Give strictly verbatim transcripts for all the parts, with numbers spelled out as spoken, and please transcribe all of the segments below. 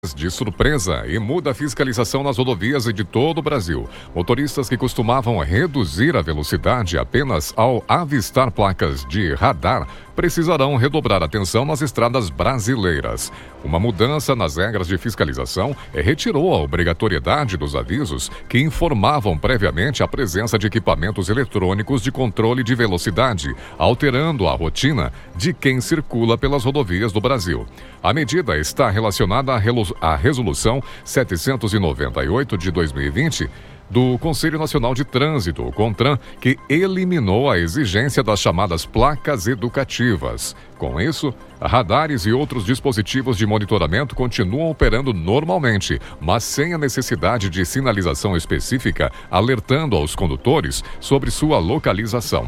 de surpresa e muda a fiscalização nas rodovias de todo o Brasil. Motoristas que costumavam reduzir a velocidade apenas ao avistar placas de radar precisarão redobrar atenção nas estradas brasileiras. Uma mudança nas regras de fiscalização retirou a obrigatoriedade dos avisos que informavam previamente a presença de equipamentos eletrônicos de controle de velocidade, alterando a rotina de quem circula pelas rodovias do Brasil. A medida está relacionada à Resolução setecentos e noventa e oito de dois mil e vinte do Conselho Nacional de Trânsito, o CONTRAN, que eliminou a exigência das chamadas placas educativas. Com isso, radares e outros dispositivos de monitoramento continuam operando normalmente, mas sem a necessidade de sinalização específica, alertando aos condutores sobre sua localização.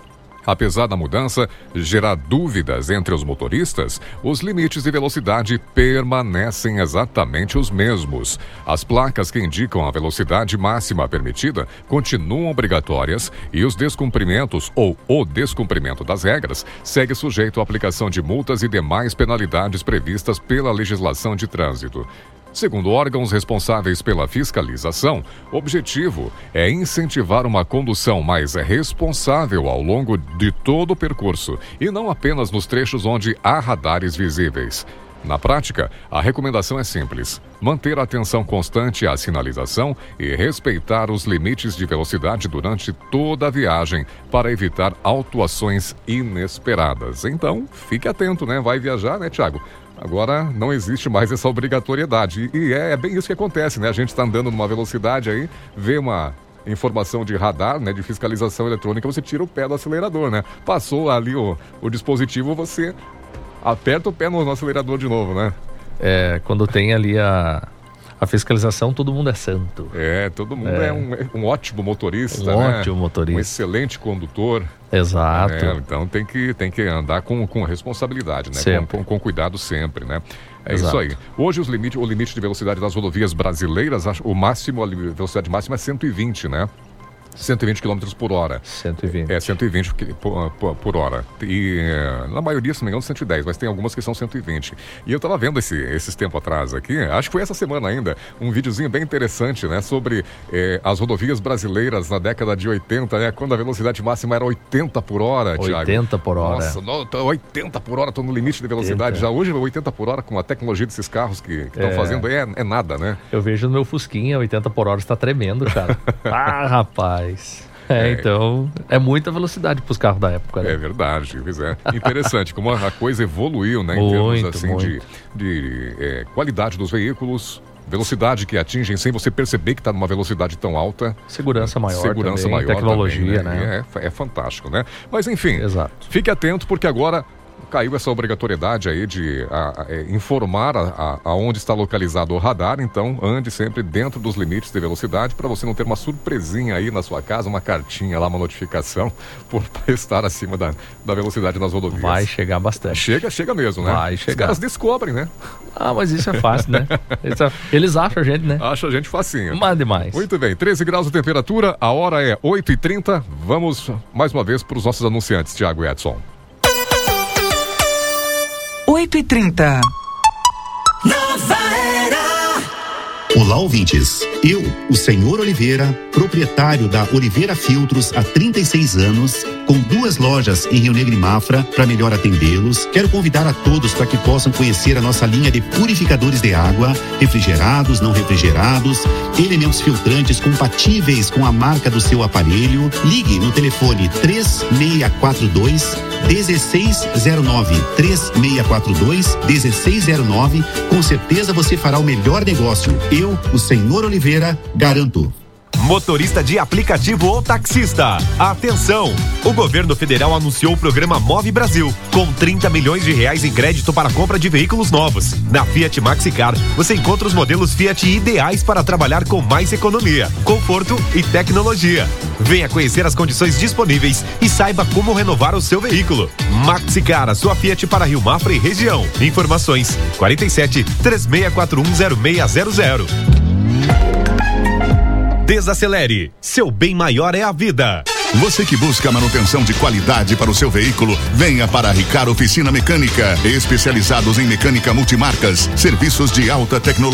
Apesar da mudança gerar dúvidas entre os motoristas, os limites de velocidade permanecem exatamente os mesmos. As placas que indicam a velocidade máxima permitida continuam obrigatórias e os descumprimentos ou o descumprimento das regras segue sujeito à aplicação de multas e demais penalidades previstas pela legislação de trânsito. Segundo órgãos responsáveis pela fiscalização, o objetivo é incentivar uma condução mais responsável ao longo de todo o percurso e não apenas nos trechos onde há radares visíveis. Na prática, a recomendação é simples: manter a atenção constante à sinalização e respeitar os limites de velocidade durante toda a viagem para evitar autuações inesperadas. Então, fique atento, né? Vai viajar, né, Thiago? Agora não existe mais essa obrigatoriedade. E é, é bem isso que acontece, né? A gente está andando numa velocidade aí, vê uma informação de radar, né, de fiscalização eletrônica, você tira o pé do acelerador, né? Passou ali o, o dispositivo, você aperta o pé no, no acelerador de novo, né? É, quando tem ali a, a fiscalização, todo mundo é santo. É, todo mundo é, é um, um ótimo motorista, um né? ótimo motorista. Um excelente condutor. Exato. É, então tem que, tem que andar com, com responsabilidade, né? Com, com, com cuidado sempre, né? É Exato. Isso aí. Hoje os limite, o limite de velocidade das rodovias brasileiras, o máximo, a velocidade máxima é cento e vinte, né? cento e vinte quilômetros por hora. cento e vinte. É, cento e vinte por, por, por hora. E na maioria, se não me engano, cento e dez, mas tem algumas que são cento e vinte. E eu tava vendo esse, esses tempos atrás aqui, acho que foi essa semana ainda, um videozinho bem interessante, né? Sobre eh, as rodovias brasileiras na década de oitenta, né? Quando a velocidade máxima era oitenta por hora, Thiago. oitenta por hora. Nossa, no, oitenta por hora, tô no limite de velocidade. oitenta. Já hoje, oitenta por hora, com a tecnologia desses carros que estão é. fazendo, é, é nada, né? Eu vejo no meu Fusquinha, oitenta por hora está tremendo, cara. Ah, rapaz. É, é, então, é muita velocidade para os carros da época, né? É verdade, pois é. Interessante como a coisa evoluiu, né? Em muito, termos, assim, muito. de, de é, qualidade dos veículos, velocidade que atingem sem você perceber que está numa velocidade tão alta. Segurança maior Segurança também, maior tecnologia, também, né? É, é fantástico, né? Mas, enfim, Exato. Fique atento porque agora caiu essa obrigatoriedade aí de a, a, informar a, a, aonde está localizado o radar, então ande sempre dentro dos limites de velocidade para você não ter uma surpresinha aí na sua casa, uma cartinha lá, uma notificação por estar acima da, da velocidade nas rodovias. Vai chegar bastante. Chega, chega mesmo, né? Vai chegar. Os caras descobrem, né? Ah, mas isso é fácil, né? Eles acham a gente, né? Acham a gente facinho. Mas demais. Muito bem, treze graus de temperatura, a hora é oito e trinta. Vamos mais uma vez para os nossos anunciantes, Thiago e Edson. oito e trinta. Nova Era. Olá, ouvintes. Eu, o senhor Oliveira, proprietário da Oliveira Filtros há trinta e seis anos, com duas lojas em Rio Negro e Mafra, para melhor atendê-los, quero convidar a todos para que possam conhecer a nossa linha de purificadores de água, refrigerados, não refrigerados, elementos filtrantes compatíveis com a marca do seu aparelho. Ligue no telefone três seis quatro dois, um seis zero nove, três seis quatro dois, um seis zero nove. Com certeza você fará o melhor negócio. Eu, o senhor Oliveira, garanto. Motorista de aplicativo ou taxista, atenção! O governo federal anunciou o programa Move Brasil, com trinta milhões de reais em crédito para a compra de veículos novos. Na Fiat Maxicar, você encontra os modelos Fiat ideais para trabalhar com mais economia, conforto e tecnologia. Venha conhecer as condições disponíveis e saiba como renovar o seu veículo. Maxicar, a sua Fiat para Rio Mafra e região. Informações quarenta e sete, três seis quatro um, zero seis zero zero. Desacelere, seu bem maior é a vida. Você que busca manutenção de qualidade para o seu veículo, venha para a Ricar Oficina Mecânica, especializados em mecânica multimarcas, serviços de alta tecnologia.